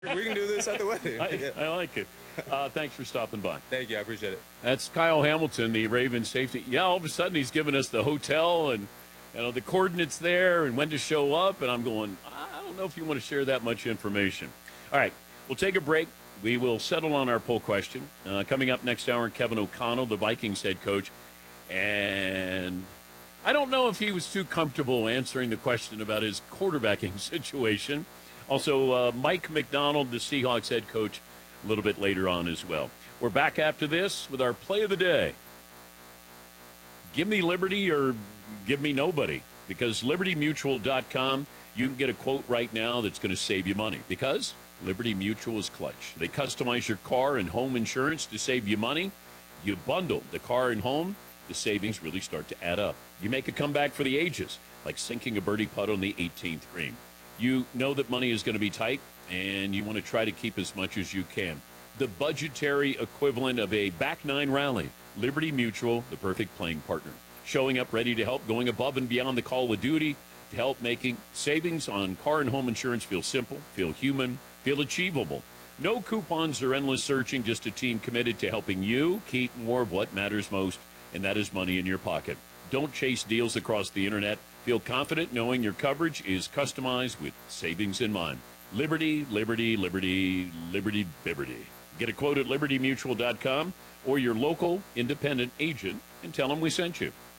We can do this at the wedding. I like it. Thanks for stopping by. Thank you. I appreciate it. That's Kyle Hamilton, the Ravens safety. Yeah, all of a sudden he's giving us the hotel and the coordinates there and when to show up. And I'm going, I don't know if you want to share that much information. All right, we'll take a break. We will settle on our poll question. Coming up next hour, Kevin O'Connell, the Vikings head coach. And I don't know if he was too comfortable answering the question about his quarterbacking situation. Also, Mike McDonald, the Seahawks head coach, a little bit later on as well. We're back after this with our play of the day. Give me Liberty or give me nobody. Because LibertyMutual.com, you can get a quote right now that's going to save you money. Because Liberty Mutual is clutch. They customize your car and home insurance to save you money. You bundle the car and home, the savings really start to add up. You make a comeback for the ages, like sinking a birdie putt on the 18th green. You know that money is going to be tight, and you want to try to keep as much as you can. The budgetary equivalent of a back nine rally. Liberty Mutual, the perfect playing partner. Showing up ready to help, going above and beyond the call of duty to help making savings on car and home insurance feel simple, feel human, feel achievable. No coupons or endless searching, just a team committed to helping you keep more of what matters most, and that is money in your pocket. Don't chase deals across the internet. Feel confident knowing your coverage is customized with savings in mind. Liberty, Liberty, Liberty, Liberty, Liberty. Get a quote at LibertyMutual.com or your local independent agent and tell them we sent you.